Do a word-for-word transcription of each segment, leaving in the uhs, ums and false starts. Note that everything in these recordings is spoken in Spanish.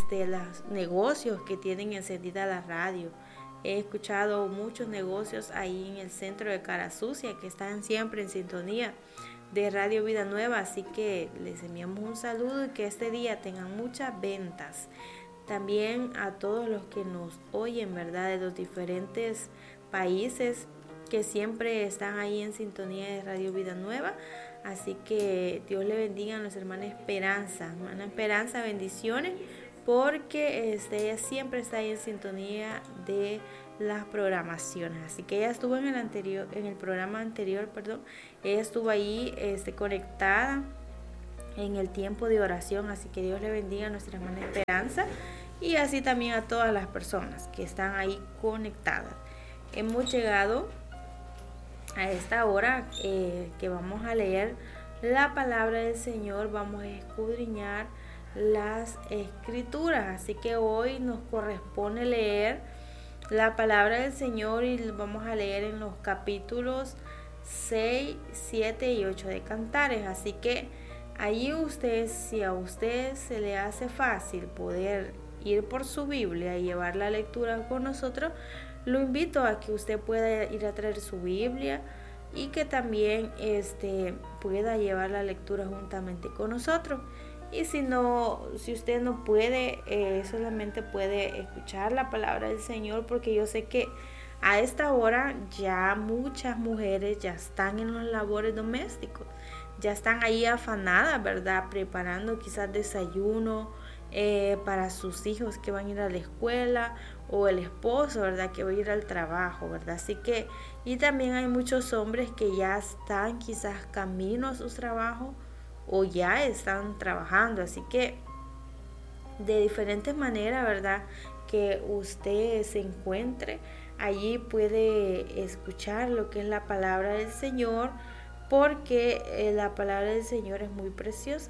este, los negocios que tienen encendida la radio. He escuchado muchos negocios ahí en el centro de Cara Sucia que están siempre en sintonía de Radio Vida Nueva, así que les enviamos un saludo y que este día tengan muchas ventas. También a todos los que nos oyen, ¿verdad? De los diferentes países que siempre están ahí en sintonía de Radio Vida Nueva. Así que Dios le bendiga a nuestra hermana Esperanza. Hermana Esperanza, bendiciones, porque este, ella siempre está ahí en sintonía de las programaciones. Así que ella estuvo en el anterior, en el programa anterior, perdón, ella estuvo ahí este, conectada en el tiempo de oración. Así que Dios le bendiga a nuestra hermana Esperanza y así también a todas las personas que están ahí conectadas. Hemos llegado a esta hora eh, que vamos a leer la palabra del Señor, vamos a escudriñar las escrituras. Así que hoy nos corresponde leer la palabra del Señor y vamos a leer en los capítulos seis, siete y ocho de Cantares. Así que ahí usted, si a usted se le hace fácil poder ir por su Biblia y llevar la lectura con nosotros, lo invito a que usted pueda ir a traer su Biblia y que también este, pueda llevar la lectura juntamente con nosotros. Y si no, si usted no puede, eh, solamente puede escuchar la palabra del Señor, porque yo sé que a esta hora ya muchas mujeres ya están en los labores domésticos, ya están ahí afanadas, ¿verdad? Preparando quizás desayuno eh, para sus hijos que van a ir a la escuela, o el esposo, ¿verdad?, que va a ir al trabajo, ¿verdad? Así que, y también hay muchos hombres que ya están quizás camino a sus trabajos o ya están trabajando. Así que de diferentes maneras, ¿verdad?, que usted se encuentre allí, puede escuchar lo que es la palabra del Señor, porque eh, la palabra del Señor es muy preciosa.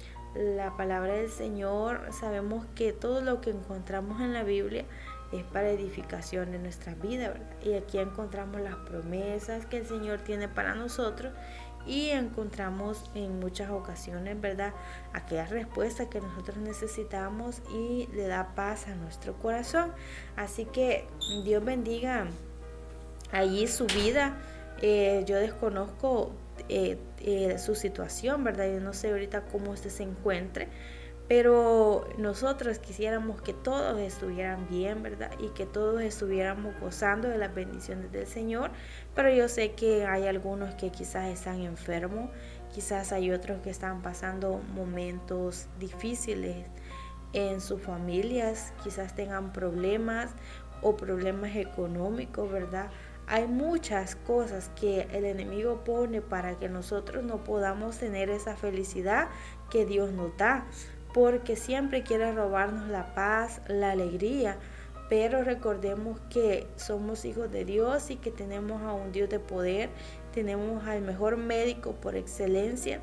La palabra del Señor, sabemos que todo lo que encontramos en la Biblia es para edificación de nuestra vida, ¿verdad? Y aquí encontramos las promesas que el Señor tiene para nosotros y encontramos en muchas ocasiones, ¿verdad?, aquellas respuestas que nosotros necesitamos y le da paz a nuestro corazón. Así que Dios bendiga allí su vida. Eh, yo desconozco eh, eh, su situación, ¿verdad? Yo no sé ahorita cómo usted se encuentre, pero nosotros quisiéramos que todos estuvieran bien, ¿verdad? Y que todos estuviéramos gozando de las bendiciones del Señor. Pero yo sé que hay algunos que quizás están enfermos, quizás hay otros que están pasando momentos difíciles en sus familias, quizás tengan problemas o problemas económicos, ¿verdad? Hay muchas cosas que el enemigo pone para que nosotros no podamos tener esa felicidad que Dios nos da, porque siempre quiere robarnos la paz, la alegría. Pero recordemos que somos hijos de Dios y que tenemos a un Dios de poder, tenemos al mejor médico por excelencia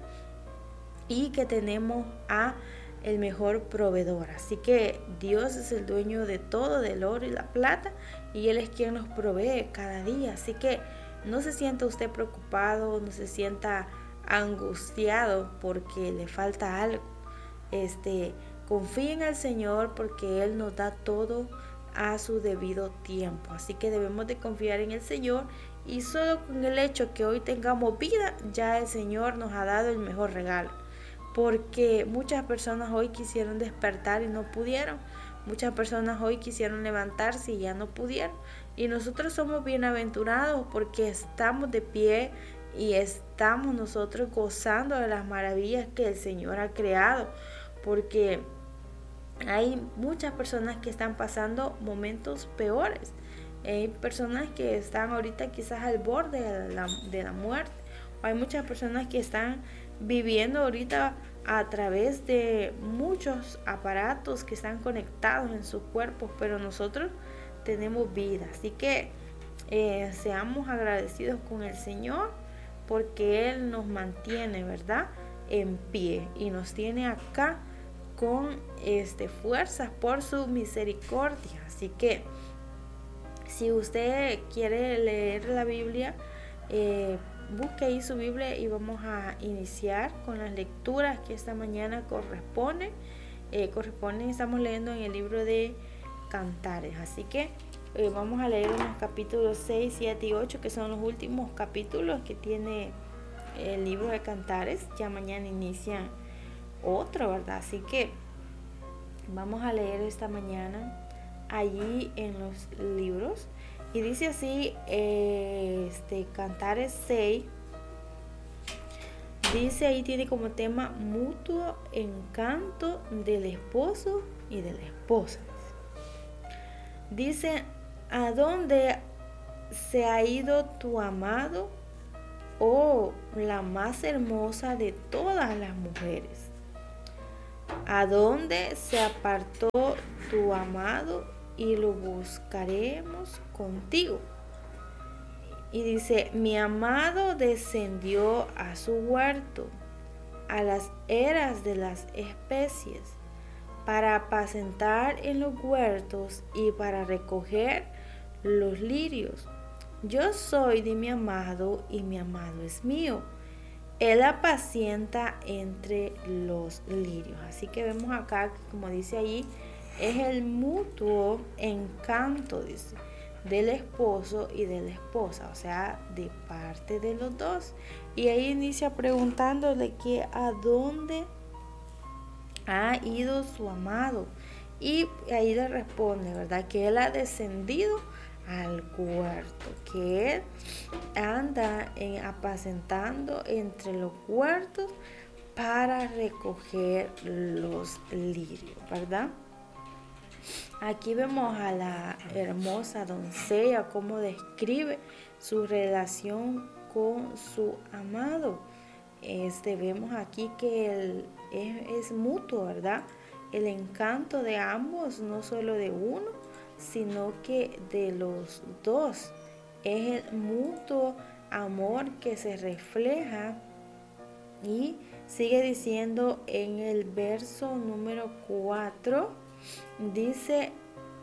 y que tenemos a el mejor proveedor. Así que Dios es el dueño de todo, del oro y la plata, y Él es quien nos provee cada día. Así que no se sienta usted preocupado, no se sienta angustiado porque le falta algo. Este, confíe en el Señor, porque Él nos da todo a su debido tiempo. Así que debemos de confiar en el Señor, y solo con el hecho que hoy tengamos vida, ya el Señor nos ha dado el mejor regalo. Porque muchas personas hoy quisieron despertar y no pudieron. Muchas personas hoy quisieron levantarse y ya no pudieron. Y nosotros somos bienaventurados porque estamos de pie y estamos nosotros gozando de las maravillas que el Señor ha creado. Porque hay muchas personas que están pasando momentos peores. Hay personas que están ahorita quizás al borde de la, de la muerte. Hay muchas personas que están viviendo ahorita a través de muchos aparatos que están conectados en sus cuerpos, pero nosotros tenemos vida. Así que eh, seamos agradecidos con el Señor, porque Él nos mantiene, ¿verdad?, en pie y nos tiene acá con este, fuerzas por su misericordia. Así que si usted quiere leer la Biblia, eh, busque ahí su Biblia y vamos a iniciar con las lecturas que esta mañana corresponden. eh, corresponden, estamos leyendo en el libro de Cantares. Así que eh, vamos a leer unos capítulos seis, siete y ocho, que son los últimos capítulos que tiene el libro de Cantares. Ya mañana inicia otro, ¿verdad? Así que vamos a leer esta mañana allí en los libros. Y dice así, eh, este, Cantares seis, dice ahí, tiene como tema mutuo encanto del esposo y de la esposa. Dice, ¿a dónde se ha ido tu amado, oh, la más hermosa de todas las mujeres? ¿A dónde se apartó tu amado y lo buscaremos contigo? Y dice, mi amado descendió a su huerto, a las eras de las especies, para apacentar en los huertos y para recoger los lirios. Yo soy de mi amado y mi amado es mío. Él apacienta entre los lirios. Así que vemos acá, como dice allí, es el mutuo encanto, dice, del esposo y de la esposa, o sea, de parte de los dos. Y ahí inicia preguntándole que a dónde ha ido su amado. Y ahí le responde, ¿verdad? Que él ha descendido al huerto, que él anda en, apacentando entre los huertos para recoger los lirios, ¿verdad? Aquí vemos a la hermosa doncella cómo describe su relación con su amado. Este, vemos aquí que el, es, es mutuo, ¿verdad? El encanto de ambos, no solo de uno, sino que de los dos. Es el mutuo amor que se refleja. Y sigue diciendo en el verso número cuatro, dice,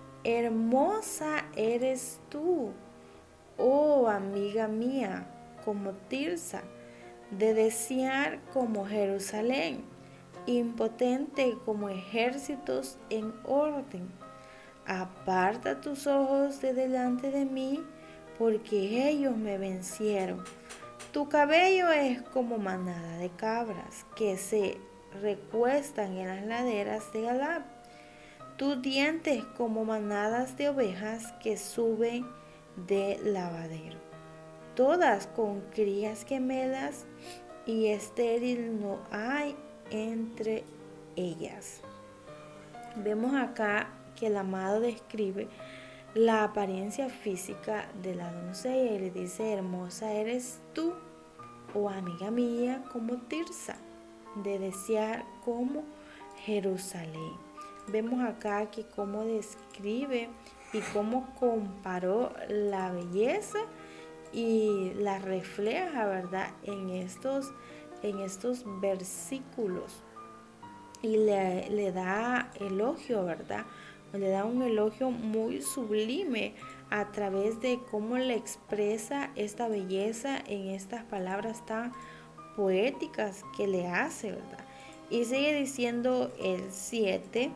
hermosa eres tú, oh amiga mía, como Tirsa, de desear como Jerusalén, impotente como ejércitos en orden. Aparta tus ojos de delante de mí, porque ellos me vencieron. Tu cabello es como manada de cabras que se recuestan en las laderas de Galad. Tus dientes como manadas de ovejas que suben de lavadero. Todas con crías gemelas, y estéril no hay entre ellas. Vemos acá que el amado describe la apariencia física de la doncella y le dice, hermosa eres tú, oh amiga mía, como Tirsa, de desear como Jerusalén. Vemos acá que cómo describe y cómo comparó la belleza y la refleja, ¿verdad? En estos, en estos versículos. Y le, le da elogio, ¿verdad? Le da un elogio muy sublime a través de cómo le expresa esta belleza en estas palabras tan poéticas que le hace, ¿verdad? Y sigue diciendo el siete,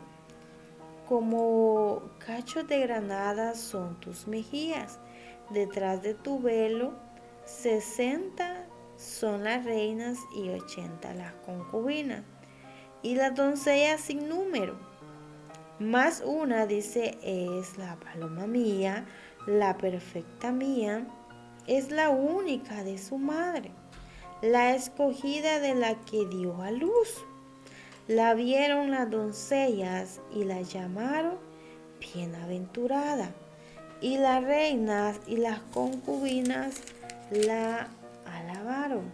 como cachos de granada son tus mejillas, detrás de tu velo, sesenta son las reinas y ochenta las concubinas, y las doncellas sin número. Más una, dice, es la paloma mía, la perfecta mía, es la única de su madre, la escogida de la que dio a luz. La vieron las doncellas y la llamaron bienaventurada, y las reinas y las concubinas la alabaron.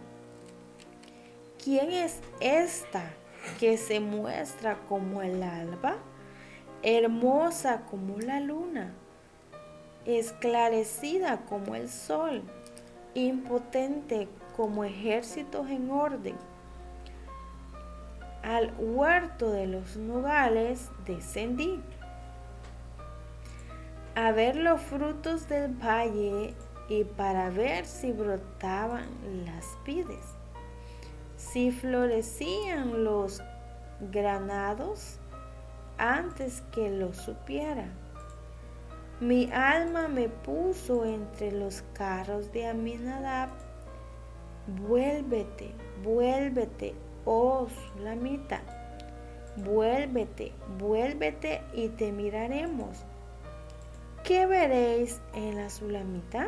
¿Quién es esta que se muestra como el alba, hermosa como la luna, esclarecida como el sol, impotente como ejércitos en orden? Al huerto de los nogales descendí, a ver los frutos del valle y para ver si brotaban las vides, si florecían los granados antes que lo supiera. Mi alma me puso entre los carros de Aminadab. Vuélvete, vuélvete, oh Sulamita. Vuélvete, vuélvete y te miraremos. ¿Qué veréis en la Sulamita?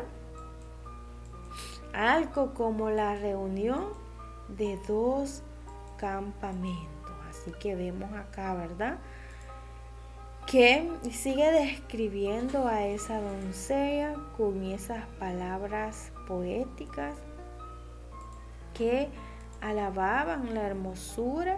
Algo como la reunión de dos campamentos. Así que vemos acá, ¿verdad? Que sigue describiendo a esa doncella con esas palabras poéticas que alababan la hermosura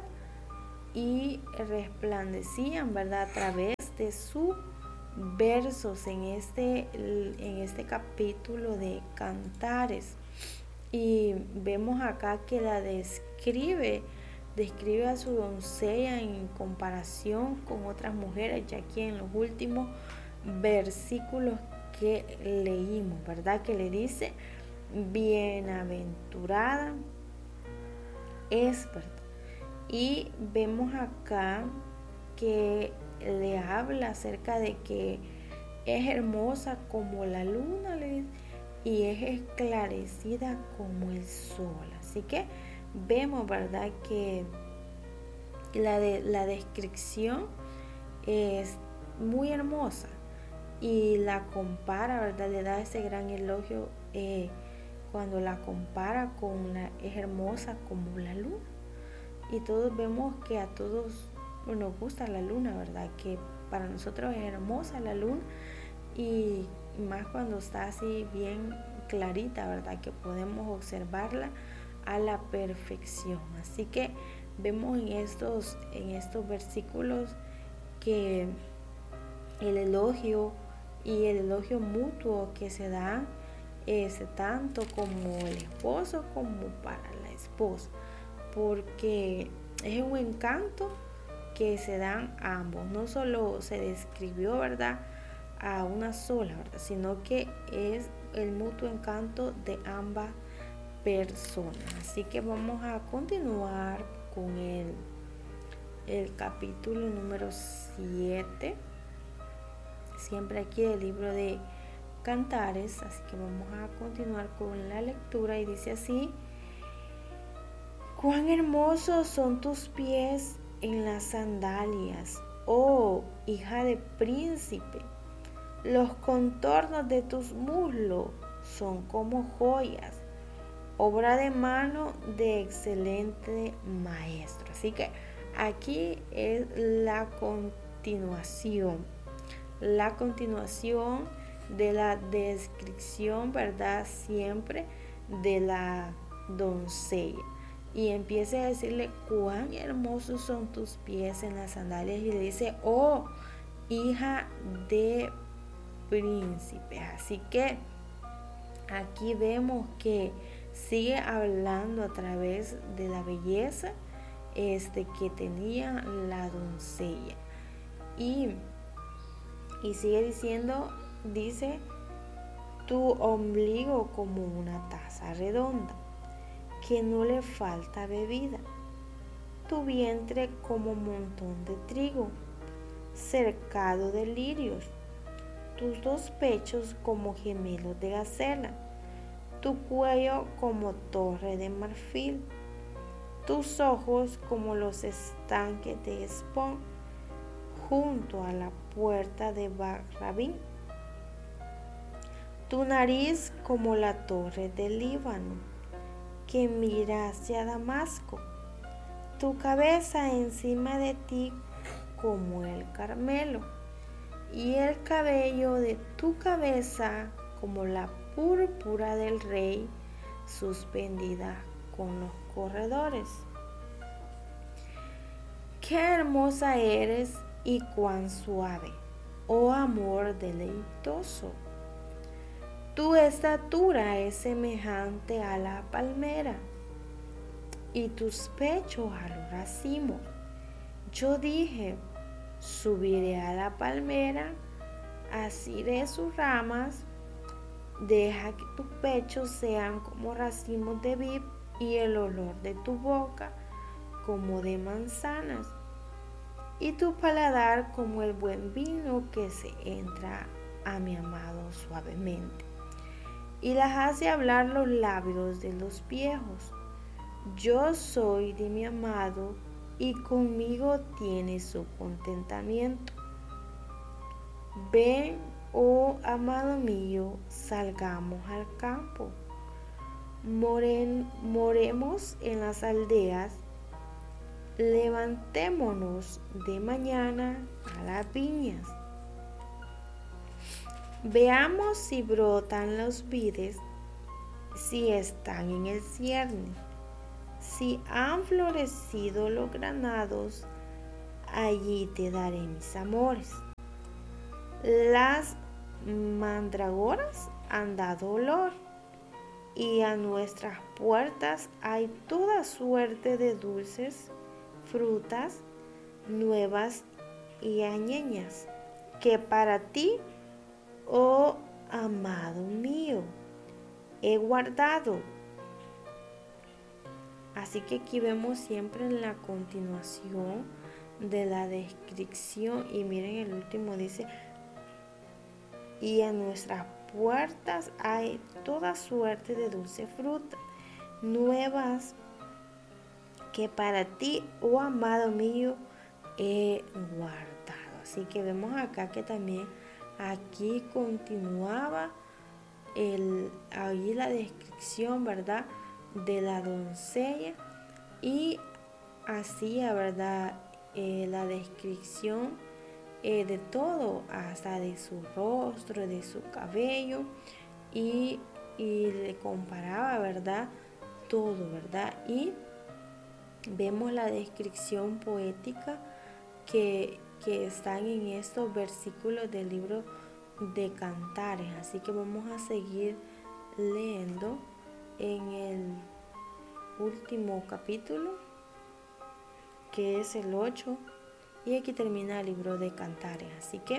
y resplandecían, ¿verdad?, a través de sus versos en este, en este capítulo de Cantares. Y vemos acá que la describe, describe a su doncella en comparación con otras mujeres, ya que en los últimos versículos que leímos, ¿verdad?, que le dice, bienaventurada es, ¿verdad? Y vemos acá que le habla acerca de que es hermosa como la luna y es esclarecida como el sol. Así que vemos, ¿verdad?, que la, de, la descripción es muy hermosa y la compara, ¿verdad?, le da ese gran elogio eh, cuando la compara con la, es hermosa como la luna. Y todos vemos que a todos nos gusta la luna, ¿verdad? Que para nosotros es hermosa la luna y más cuando está así bien clarita, ¿verdad? Que podemos observarla a la perfección. Así que vemos en estos, en estos versículos que el elogio y el elogio mutuo que se dan es tanto como el esposo como para la esposa, porque es un encanto que se dan a ambos. No solo se describió, ¿verdad?, a una sola, ¿verdad?, sino que es el mutuo encanto de ambas personas. Así que vamos a continuar con el, el capítulo número siete, siempre aquí del libro de Cantares. Así que vamos a continuar con la lectura y dice así: cuán hermosos son tus pies en las sandalias, oh hija de príncipe. Los contornos de tus muslos son como joyas, obra de mano de excelente maestro. Así que aquí es la continuación, la continuación de la descripción, ¿verdad?, siempre de la doncella. Y empieza a decirle cuán hermosos son tus pies en las sandalias y le dice, oh hija de príncipe. Así que aquí vemos que sigue hablando a través de la belleza este, que tenía la doncella. Y, y sigue diciendo, dice, tu ombligo como una taza redonda, que no le falta bebida, tu vientre como montón de trigo, cercado de lirios, tus dos pechos como gemelos de gacela, tu cuello como torre de marfil, tus ojos como los estanques de Hesbón, junto a la puerta de Baal-rabim, tu nariz como la torre del Líbano, que mira hacia Damasco, tu cabeza encima de ti como el Carmelo, y el cabello de tu cabeza como la púrpura del rey, suspendida con los corredores. Qué hermosa eres y cuán suave, oh amor deleitoso. Tu estatura es semejante a la palmera y tus pechos a los racimos. Yo dije, subiré a la palmera, asiré sus ramas, deja que tus pechos sean como racimos de vid y el olor de tu boca como de manzanas. y tu paladar como el buen vino que se entra a mi amado suavemente, y las hace hablar los labios de los viejos. Yo soy de mi amado, y conmigo tiene su contentamiento. Ven, oh amado mío, salgamos al campo. Moren, moremos en las aldeas. Levantémonos de mañana a las viñas. Veamos si brotan los vides, si están en el cierne, si han florecido los granados, allí te daré mis amores. Las mandragoras han dado olor, y a nuestras puertas hay toda suerte de dulces frutas nuevas y añeñas, que para ti, oh amado mío, he guardado. Así que aquí vemos siempre en la continuación de la descripción, y miren el último dice, y a nuestras puertas hay toda suerte de dulce fruta nuevas, que para ti, oh amado mío, he guardado. Así que vemos acá que también aquí continuaba el, ahí la descripción, ¿verdad?, de la doncella, y hacía, ¿verdad?, eh, la descripción eh, de todo, hasta de su rostro, de su cabello, y, y le comparaba, ¿verdad?, todo, ¿verdad? Y vemos la descripción poética que, que están en estos versículos del libro de Cantares. Así que vamos a seguir leyendo en el último capítulo, que es el ocho, y aquí termina el libro de Cantares. Así que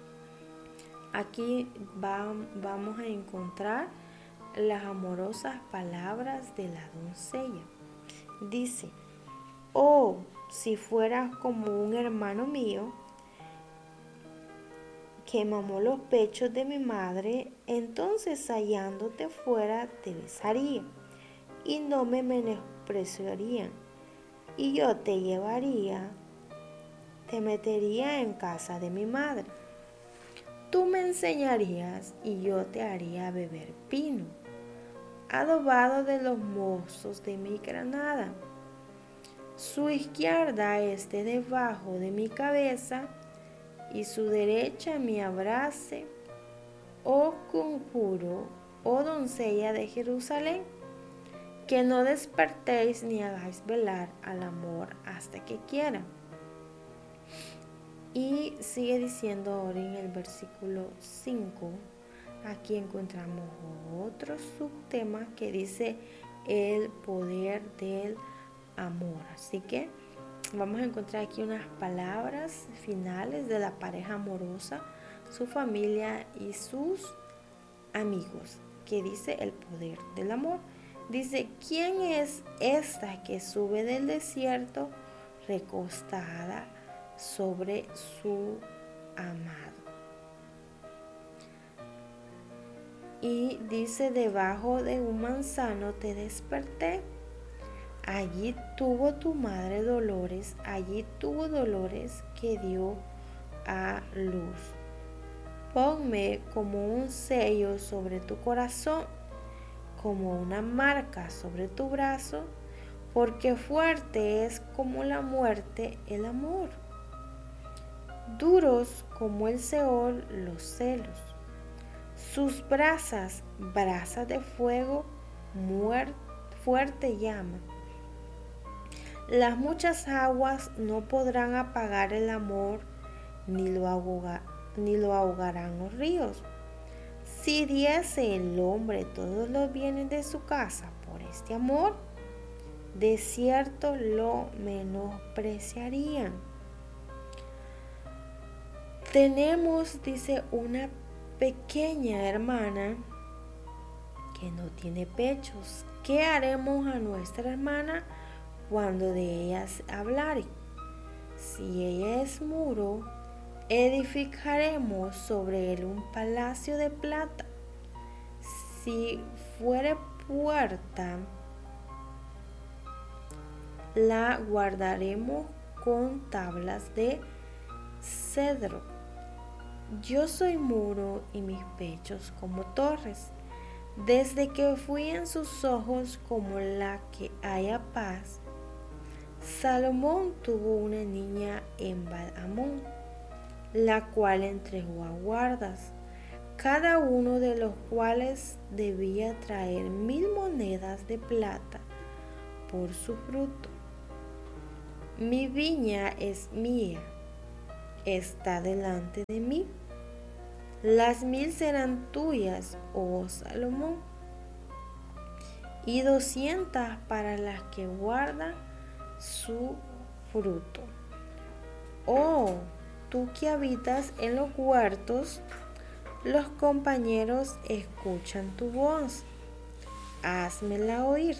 aquí va, vamos a encontrar las amorosas palabras de la doncella. Dice: oh, si fueras como un hermano mío que mamó los pechos de mi madre, entonces hallándote fuera te besaría y no me menospreciarían, y yo te llevaría, te metería en casa de mi madre. Tú me enseñarías y yo te haría beber vino, adobado de los mozos de mi granada. Su izquierda esté debajo de mi cabeza y su derecha me abrace. Oh conjuro, oh doncella de Jerusalén, que no despertéis ni hagáis velar al amor hasta que quiera. Y sigue diciendo ahora en el versículo cinco, aquí encontramos otro subtema que dice el poder del amor. Así que vamos a encontrar aquí unas palabras finales de la pareja amorosa, su familia y sus amigos, que dice el poder del amor. Dice: ¿quién es esta que sube del desierto recostada sobre su amado? Y dice: debajo de un manzano te desperté. Allí tuvo tu madre dolores, allí tuvo dolores que dio a luz. Ponme como un sello sobre tu corazón, como una marca sobre tu brazo, porque fuerte es como la muerte el amor, duros como el Seol los celos. Sus brasas, brasas de fuego, muer, fuerte llama. Las muchas aguas no podrán apagar el amor, ni lo, ahoga, ni lo ahogarán los ríos. Si diese el hombre todos los bienes de su casa por este amor, de cierto lo menospreciarían. Tenemos, dice, una pequeña hermana que no tiene pechos. ¿Qué haremos a nuestra hermana cuando de ellas hablare? Si ella es muro, edificaremos sobre él un palacio de plata. Si fuere puerta, la guardaremos con tablas de cedro. Yo soy muro y mis pechos como torres. Desde que fui en sus ojos como la que haya paz. Salomón tuvo una niña en Baal-Hamón, la cual entregó a guardas, cada uno de los cuales debía traer mil monedas de plata por su fruto. Mi viña es mía, está delante de mí. Las mil serán tuyas, oh Salomón, y doscientas para las que guardan su fruto. Oh, tú que habitas en los huertos, los compañeros escuchan tu voz. Házmela oír.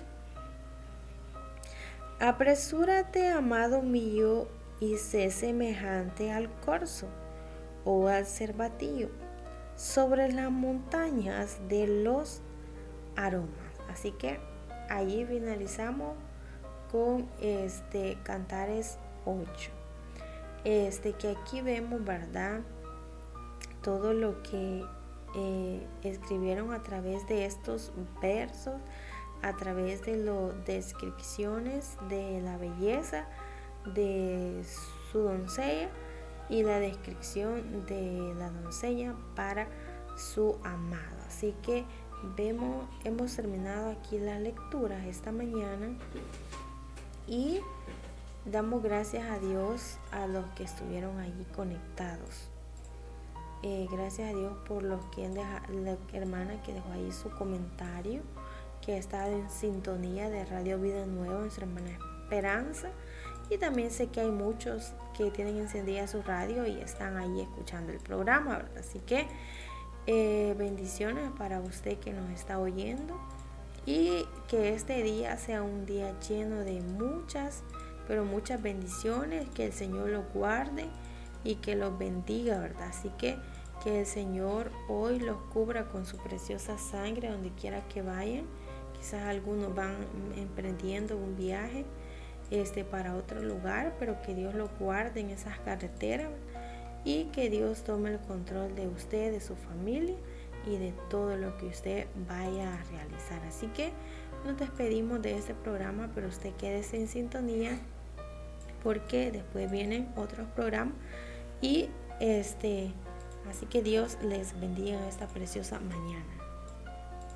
Apresúrate, amado mío, y sé semejante al corzo o al cervatillo sobre las montañas de los aromas. Así que allí finalizamos con este Cantares ocho. Este que aquí vemos, ¿verdad? Todo lo que eh, escribieron a través de estos versos, a través de las descripciones de la belleza de su doncella y la descripción de la doncella para su amado. Así que vemos, hemos terminado aquí la lectura esta mañana y damos gracias a Dios a los que estuvieron allí conectados. Eh, gracias a Dios por los que deja, la hermana que dejó ahí su comentario, que ha estado en sintonía de Radio Vida Nueva, nuestra hermana Esperanza. Y también sé que hay muchos que tienen encendida su radio y están ahí escuchando el programa, ¿verdad? Así que eh, bendiciones para usted que nos está oyendo y que este día sea un día lleno de muchas, pero muchas bendiciones, que el Señor los guarde y que los bendiga, ¿verdad? Así que que el Señor hoy los cubra con su preciosa sangre donde quiera que vayan. Quizás algunos van emprendiendo un viaje este, para otro lugar, pero que Dios los guarde en esas carreteras y que Dios tome el control de usted, de su familia y de todo lo que usted vaya a realizar. Así que nos despedimos de este programa, pero usted quédese en sintonía porque después vienen otros programas y este, así que Dios les bendiga en esta preciosa mañana.